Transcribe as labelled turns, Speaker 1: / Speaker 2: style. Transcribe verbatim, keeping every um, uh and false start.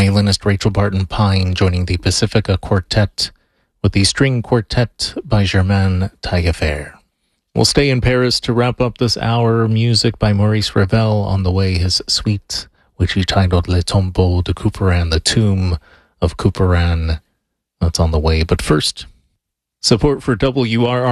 Speaker 1: violinist Rachel Barton Pine joining the Pacifica Quartet with the string quartet by Germain Taillefer. We'll stay in Paris to wrap up this hour. Music by Maurice Ravel. On the way, his suite, which he titled Le Tombeau de Couperin, the Tomb of Couperin. That's on the way. But first, support for W R R